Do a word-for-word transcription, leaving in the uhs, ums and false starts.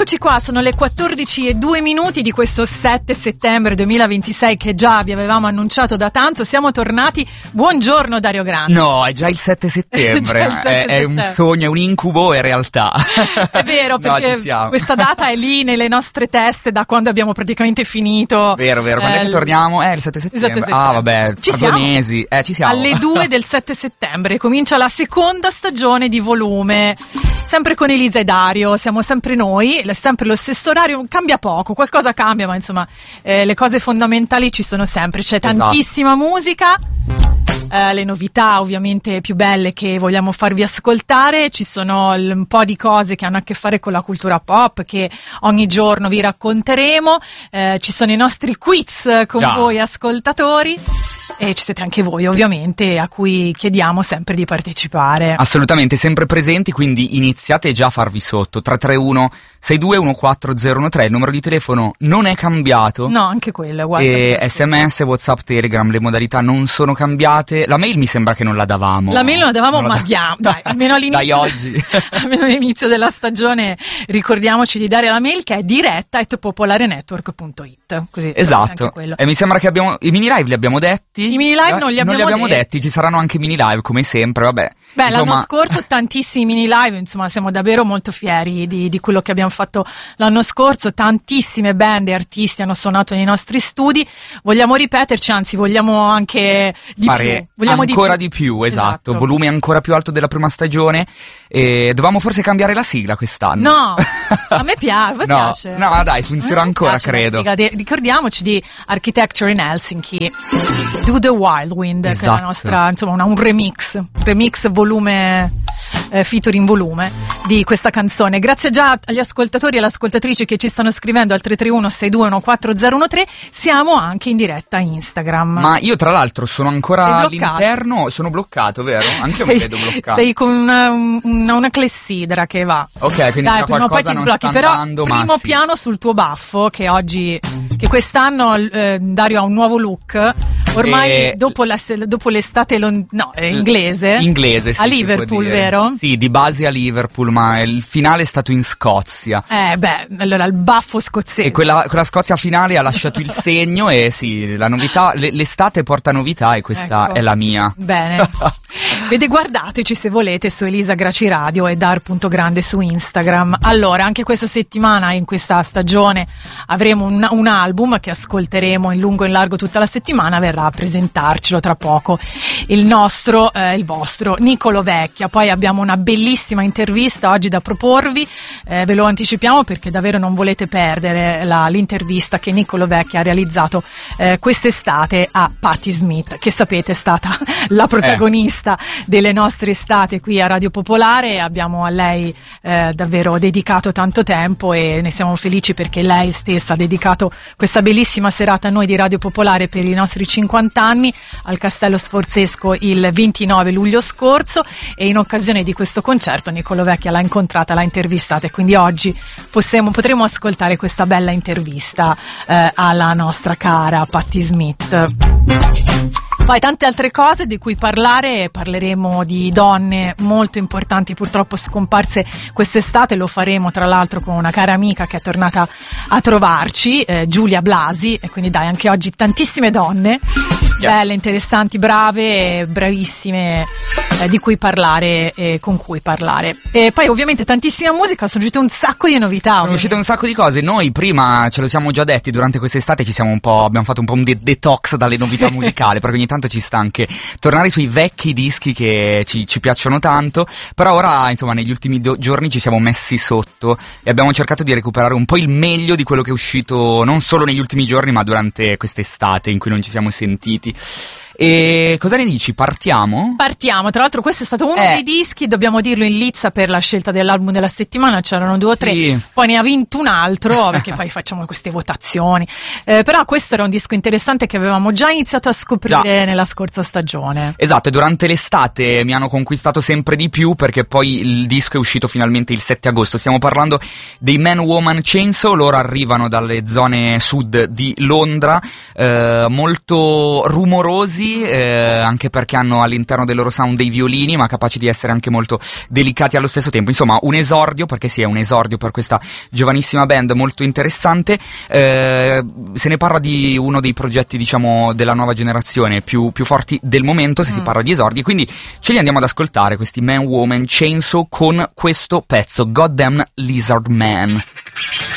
Eccoci qua, sono le quattordici e due minuti di questo sette settembre duemilaventisei che già vi avevamo annunciato da tanto. Siamo tornati. Buongiorno Dario Grande. No, è già il sette settembre, il sette è, è un sogno, è un incubo, è realtà. È vero, perché no, questa data è lì nelle nostre teste da quando abbiamo praticamente finito. Vero, vero, quando eh, è che torniamo? Eh, il sette settembre. sette settembre. Ah, vabbè, ci tra siamo. due mesi. Eh, ci siamo. Alle due del sette settembre comincia la seconda stagione di Volume. Sempre con Elisa e Dario, siamo sempre noi, sempre lo stesso orario, cambia poco, qualcosa cambia, ma insomma eh, le cose fondamentali ci sono sempre, c'è esatto. tantissima musica, eh, le novità ovviamente più belle che vogliamo farvi ascoltare, ci sono l- un po' di cose che hanno a che fare con la cultura pop che ogni giorno vi racconteremo, eh, ci sono i nostri quiz con Già. voi ascoltatori. E ci siete anche voi ovviamente, a cui chiediamo sempre di partecipare. Assolutamente, sempre presenti, quindi iniziate già a farvi sotto. Tre tre uno sei due uno quattro zero uno tre, il numero di telefono non è cambiato. No, anche quello è uguale. E sms, WhatsApp, Telegram, le modalità non sono cambiate. La mail mi sembra che non la davamo. La mail non la davamo, non ma la da- diamo, dai, almeno all'inizio. Dai, oggi. Almeno all'inizio della stagione ricordiamoci di dare la mail che è diretta at popolarenetwork punto it. Così esatto. E mi sembra che abbiamo i mini live li abbiamo detti. I mini live non li abbiamo, non li abbiamo detti. detti, ci saranno anche mini live come sempre, vabbè. Beh, insomma... l'anno scorso tantissimi mini live, insomma siamo davvero molto fieri di, di quello che abbiamo fatto l'anno scorso, tantissime band e artisti hanno suonato nei nostri studi, vogliamo ripeterci, anzi vogliamo anche di fare più. Vogliamo ancora di più, di più esatto. esatto, volume ancora più alto della prima stagione e dovevamo forse cambiare la sigla quest'anno. No, a me piace, a me no, piace. No, dai, funziona ancora, piace credo. De- ricordiamoci di Architecture in Helsinki, Do the Wild Wind, esatto. che è la nostra, insomma, una, un remix, remix volume, eh, featuring volume di questa canzone. Grazie già agli ascoltatori e alle ascoltatrici che ci stanno scrivendo al tre tre uno sei due uno quattro zero uno tre, siamo anche in diretta Instagram. Ma io tra l'altro sono ancora Sei bloccato. all'interno, sono bloccato, vero? Anche io sei, mi vedo bloccato. Sei con una, una, una clessidra che va. Ok, quindi dai, prima o poi qualcosa ti non sblocchi, sta però andando, primo ma sì. piano sul tuo baffo che oggi, che quest'anno eh, Dario ha un nuovo look. Ormai E... dopo, la, dopo l'estate lon- no, è inglese. Inglese, sì. A si Liverpool, può dire. vero? Sì, di base a Liverpool, ma il finale è stato in Scozia. Eh beh, allora il baffo scozzese. E quella, quella Scozia finale ha lasciato il segno e sì, la novità, l- l'estate porta novità e questa Ecco. è la mia. Bene. Vede, guardateci se volete su Elisa Graci Radio e dar.grande su Instagram. Allora, anche questa settimana, in questa stagione, avremo un, un album che ascolteremo in lungo e in largo tutta la settimana, verrà a presentarcelo tra poco il nostro, eh, il vostro Nicolo Vecchia. Poi abbiamo una bellissima intervista oggi da proporvi, eh, ve lo anticipiamo perché davvero non volete perdere la, l'intervista che Nicolo Vecchia ha realizzato eh, quest'estate a Patti Smith, che sapete è stata la protagonista eh. delle nostre estate qui a Radio Popolare. Abbiamo a lei eh, davvero dedicato tanto tempo e ne siamo felici perché lei stessa ha dedicato questa bellissima serata a noi di Radio Popolare per i nostri cinquanta anni al Castello Sforzesco il ventinove luglio scorso, e in occasione di questo concerto Nicolo Vecchia l'ha incontrata, l'ha intervistata, e quindi oggi possiamo, potremo ascoltare questa bella intervista eh, alla nostra cara Patti Smith. Poi tante altre cose di cui parlare, parleremo di donne molto importanti purtroppo scomparse quest'estate, lo faremo tra l'altro con una cara amica che è tornata a trovarci, eh, Giulia Blasi, e quindi dai, anche oggi tantissime donne, yeah. belle, interessanti, brave, bravissime, eh, di cui parlare e con cui parlare. E poi ovviamente tantissima musica, sono uscite un sacco di novità. Sono ovviamente. uscite un sacco di cose, noi prima ce lo siamo già detti, durante quest'estate ci siamo un po', abbiamo fatto un po' un de- detox dalle novità musicali, perché ogni tanto ci sta anche tornare sui vecchi dischi che ci, ci piacciono tanto, però ora insomma negli ultimi do- giorni ci siamo messi sotto e abbiamo cercato di recuperare un po' il meglio di quello che è uscito non solo negli ultimi giorni ma durante quest'estate in cui non ci siamo sentiti. E cosa ne dici? Partiamo? Partiamo, tra l'altro questo è stato uno eh. dei dischi, dobbiamo dirlo, in lizza per la scelta dell'album della settimana, c'erano due o tre, sì. poi ne ha vinto un altro perché poi facciamo queste votazioni, eh, però questo era un disco interessante che avevamo già iniziato a scoprire già. nella scorsa stagione. Esatto, e durante l'estate mi hanno conquistato sempre di più perché poi il disco è uscito finalmente il sette agosto, stiamo parlando dei Man Woman Chainsaw, loro arrivano dalle zone sud di Londra, eh, molto rumorosi, belli, eh, anche perché hanno all'interno del loro sound dei violini, ma capaci di essere anche molto delicati allo stesso tempo. Insomma, un esordio, perché sì, è un esordio per questa giovanissima band molto interessante. Eh, se ne parla di uno dei progetti, diciamo, della nuova generazione più, più forti del momento, se mm. si parla di esordi, quindi ce li andiamo ad ascoltare, questi Man, Woman, Chainsaw, con questo pezzo, Goddamn Lizard Man.